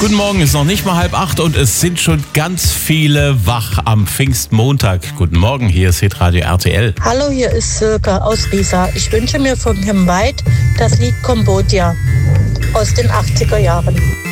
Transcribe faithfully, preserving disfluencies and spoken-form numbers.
Guten Morgen, ist noch nicht mal halb acht und es sind schon ganz viele wach am Pfingstmontag. Guten Morgen, hier ist Hitradio R T L. Hallo, hier ist Silke aus Riesa. Ich wünsche mir von Kim White das Lied Cambodia aus den achtziger Jahren.